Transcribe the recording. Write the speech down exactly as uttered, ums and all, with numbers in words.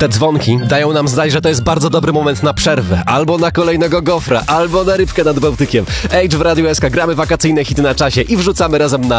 Te dzwonki dają nam znać, że to jest bardzo dobry moment na przerwę, albo na kolejnego gofra, albo na rybkę nad Bałtykiem. Age w Radiu S K, gramy wakacyjne hity na czasie i wrzucamy razem na